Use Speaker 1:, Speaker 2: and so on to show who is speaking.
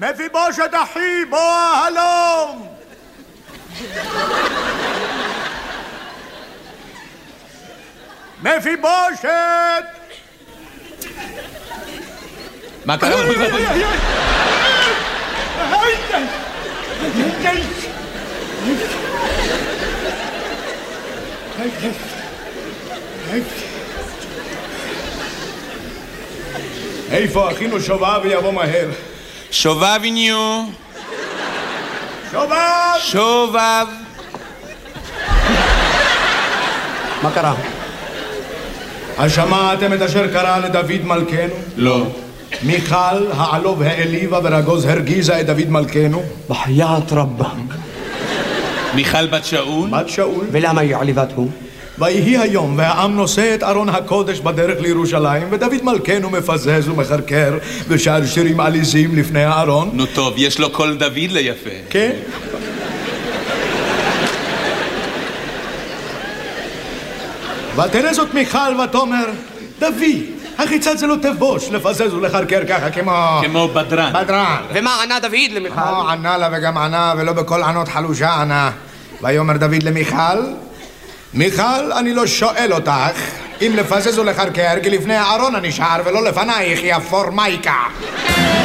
Speaker 1: מפיבושת אחי, בוא הלום! מפיבושת!
Speaker 2: מה קרה?
Speaker 1: איפה אחינו שובב ויבוא מהר?
Speaker 2: שובב הניו.
Speaker 1: שובב!
Speaker 2: שובב.
Speaker 3: מה קרה?
Speaker 1: השמעתם את אשר קרה לדוד מלכנו?
Speaker 2: לא.
Speaker 1: מיכל העלוב העליבה ורגוז הרגיזה את דוד מלכנו?
Speaker 3: בחיית רבה.
Speaker 2: מיכל בת שאול?
Speaker 1: בת שאול.
Speaker 3: ולמה היא עליבתו?
Speaker 1: ויהי היום והעם נושא את ארון הקודש בדרך לירושלים ודוד מלכנו מפזז ומחרקר ושר שירים עליזים לפני הארון.
Speaker 2: נו טוב, יש לו קול דוד ליפה.
Speaker 1: כן? ותראה זאת מיכל ותאמר דוד, החיצת זה לא תבוש לפזז ולחרקר ככה כמו
Speaker 2: בדרן.
Speaker 1: בדרן.
Speaker 3: ומה ענה דוד למיכל?
Speaker 1: ענה לה וגם ענה ולא בכל ענות חלושה ענה. ויאמר דוד למיכל, מיכל, אני לא שואל אותך אם לפזז ולחרקר כי לפני הארון אני שר ולא לפנייך יא פורמייקה.